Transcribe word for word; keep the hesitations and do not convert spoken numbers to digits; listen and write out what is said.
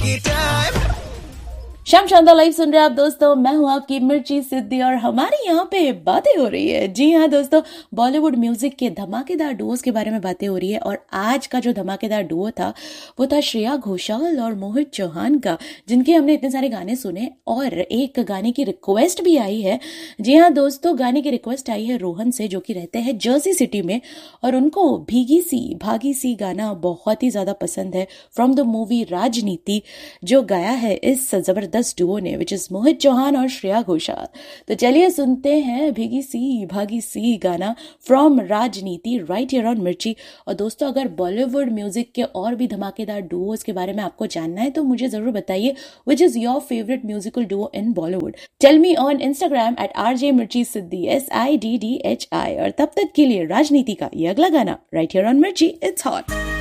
शाम शानदार लाइव सुन रहे हैं आप दोस्तों। मैं हूं आपकी मिर्ची सिद्धि और हमारी यहाँ पे बातें हो रही है। जी हाँ दोस्तों, बॉलीवुड म्यूजिक के धमाकेदार डुओस के बारे में बातें हो रही है। और आज का जो धमाकेदार डुओ था वो था श्रेया घोषाल और मोहित चौहान का, जिनके हमने इतने सारे गाने सुने और एक गाने की रिक्वेस्ट भी आई है। जी हाँ दोस्तों, गाने की रिक्वेस्ट आई है रोहन से, जो कि रहते हैं जर्सी सिटी में, और उनको भीगी सी भागी सी गाना बहुत ही ज्यादा पसंद है फ्रॉम द मूवी राजनीति, जो गाया है इस जबरदस्त डुओ ने, विच इज मोहित चौहान और श्रेया घोषाल। तो चलिए सुनते हैं भीगी सी भागी सी गाना फ्रॉम राजनीति राइट हियर ऑन मिर्ची। और दोस्तों, अगर बॉलीवुड म्यूजिक के और भी धमाकेदार डुओस के बारे में आपको जानना है तो मुझे जरूर बताइए, which is your favourite musical Duo in Bollywood. Tell me on Instagram at RJ मिर्ची सिद्धि, S I D D H I. और तब तक के लिए राजनीति का ये अगला गाना राइट हियर ऑन मिर्ची, इट्स हॉट।